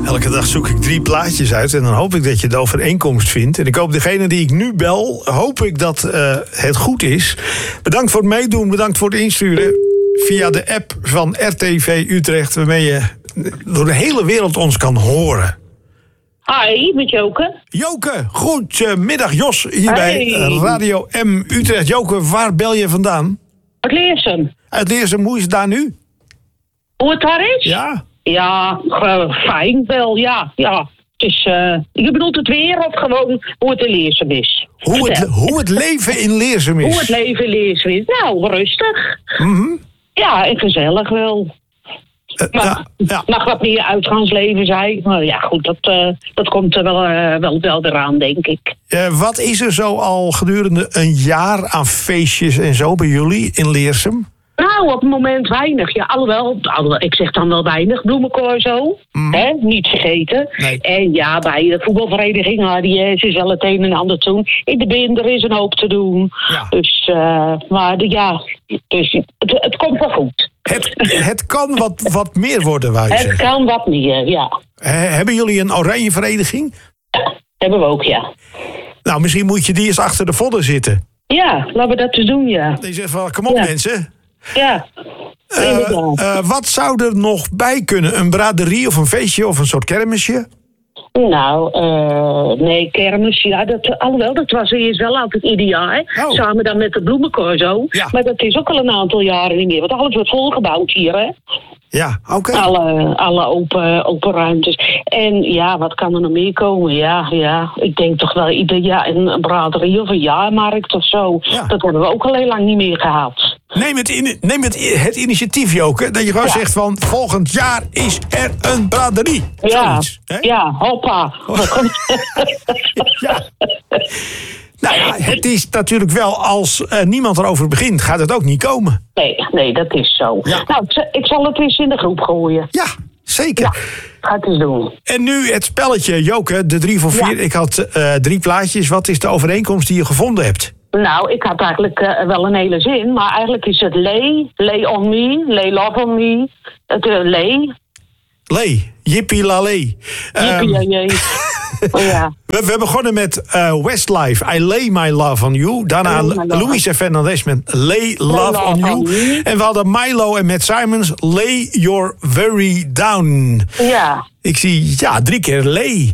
Elke dag zoek ik 3 plaatjes uit en dan hoop ik dat je de overeenkomst vindt. En ik hoop degene die ik nu bel, hoop ik dat het goed is. Bedankt voor het meedoen, bedankt voor het insturen via de app van RTV Utrecht, waarmee je door de hele wereld ons kan horen. Hi, met Joke. Joke, goedemiddag. Jos hier bij Radio M Utrecht. Joke, waar bel je vandaan? Uit Leersum. Uit Leersum, hoe is het daar nu? Hoe het daar is? Ja. Ja, fijn wel, ja. Het is, je bedoelt het weer of gewoon hoe het in Leersum is? Hoe het leven in Leersum is. Hoe het leven in Leersum is. Nou, rustig. Mm-hmm. Ja, en gezellig wel. Mag wat meer uitgaansleven zijn. Maar ja, goed, dat komt er wel eraan, denk ik. Wat is er zo al gedurende een jaar aan feestjes en zo bij jullie in Leersum? Nou, op het moment weinig. Ja, alhoewel, ik zeg dan wel weinig. Bloemenkool zo. Hè? Niet vergeten. Nee. En ja, bij de voetbalvereniging HDS is wel het een en ander te doen. In de Binder is een hoop te doen. Ja. Dus, het komt wel goed. Het kan wat meer worden, wou je zeggen. Het kan wat meer, ja. Hebben jullie een oranje vereniging? Ja, hebben we ook, ja. Nou, misschien moet je die eens achter de vodden zitten. Ja, laten we dat eens doen, ja. Die zegt van, kom op mensen. Ja, wat zou er nog bij kunnen? Een braderie of een feestje of een soort kermisje? Nou, nee, kermis, ja, dat was eerst wel altijd ieder jaar. Oh. Samen dan met de bloemenkool zo. Ja. Maar dat is ook al een aantal jaren niet meer, want alles wordt volgebouwd hier, hè. Ja, oké. Alle open ruimtes. En ja, wat kan er nog meer komen? Ja, ik denk toch wel ieder jaar een braderie of een jaarmarkt of zo. Ja. Dat hebben we ook al heel lang niet meer gehad. Neem het initiatief, Joke, dat je gewoon zegt van volgend jaar is er een braderie. Zoiets, hè? Ja, hoppa. Ja. Nou ja, het is natuurlijk wel, als niemand erover begint, gaat het ook niet komen. Nee, dat is zo. Ja. Nou, ik zal het eens in de groep gooien. Ja, zeker. Ja, ga het eens doen. En nu het spelletje, Joke, de 3 voor 4. Ja. Ik had 3 plaatjes. Wat is de overeenkomst die je gevonden hebt? Nou, ik had eigenlijk wel een hele zin, maar eigenlijk is het lay on me, lay love on me. Lay, jippie la lay. Oh, ja. We begonnen met Westlife, I Lay My Love on You. Daarna Luis Fernandez met Lay Love on You. En we hadden Milo en Matt Simons, Lay Your Worry Down. Ja. Ik zie, 3 keer lay.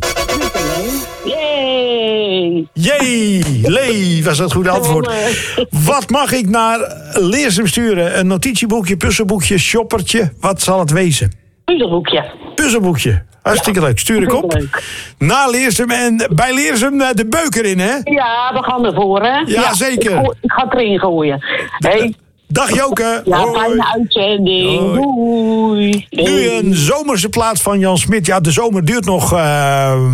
Yay, lay, was dat goed antwoord. Wat mag ik naar Leersum sturen? Een notitieboekje, puzzelboekje, shoppertje? Wat zal het wezen? Puzzelboekje. Hartstikke leuk. Stuur ik op. Na Leersum en bij Leersum de beuker in, hè? Ja, we gaan ervoor, hè? Ja, zeker. Ik ga het erin gooien. Hey. Dag Joke. Ja, fijne uitzending. Doei. Nu een zomerse plaat van Jan Smit. Ja, de zomer duurt nog